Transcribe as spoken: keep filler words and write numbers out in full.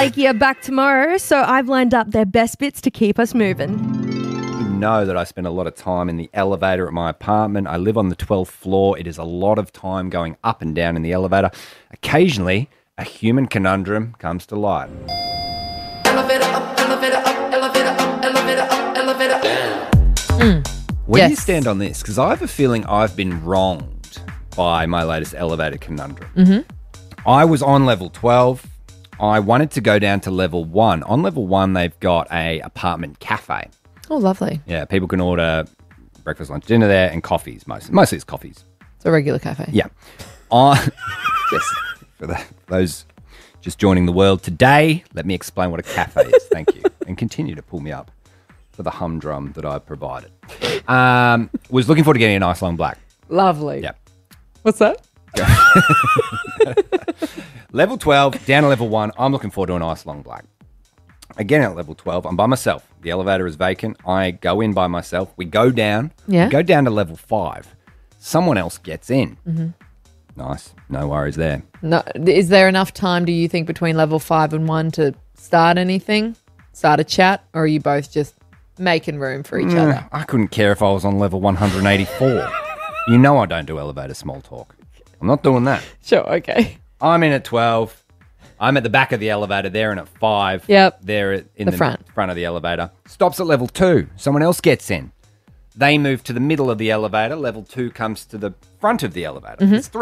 Blakey are back tomorrow, so I've lined up their best bits to keep us moving. You know that I spend a lot of time in the elevator at my apartment. I live on the twelfth floor. It is a lot of time going up and down in the elevator. Occasionally, a human conundrum comes to light. Elevator up, elevator up, elevator up, elevator up, elevator down. Mm. Where Yes. do you stand on this? Because I have a feeling I've been wronged by my latest elevator conundrum. Mm-hmm. I was on level twelve. I wanted to go down to level one. On level one, they've got a apartment cafe. Oh, lovely. Yeah, people can order breakfast, lunch, dinner there, and coffees. Most, mostly it's coffees. It's a regular cafe. Yeah. I, yes, for the, those just joining the world today, let me explain what a cafe is. Thank you. And continue to pull me up for the humdrum that I've provided. Um, was looking forward to getting a nice long black. Lovely. Yeah. What's that? Level twelve, down to level one. I'm looking forward to a nice long black. Again, at level twelve, I'm by myself. The elevator is vacant. I go in by myself. We go down. Yeah. We go down to level five. Someone else gets in. Mm-hmm. Nice. No worries there. No, is there enough time, do you think, between level five and one to start anything? Start a chat? Or are you both just making room for each Mm, other? I couldn't care if I was on level one hundred eighty-four. You know I don't do elevator small talk. I'm not doing that. Sure, okay. I'm in at twelve. I'm at the back of the elevator. They're in at five. Yep. They're at- in The the, front. front of the elevator. Stops at level two. Someone else gets in. They move to the middle of the elevator. Level two comes to the front of the elevator. Mhm. There's three